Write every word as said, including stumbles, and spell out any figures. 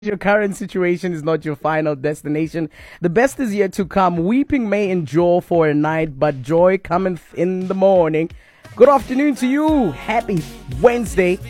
Your current situation is not your final destination. The best is yet to come. Weeping may endure for a night, but joy cometh in the morning. Good afternoon to you. Happy Wednesday.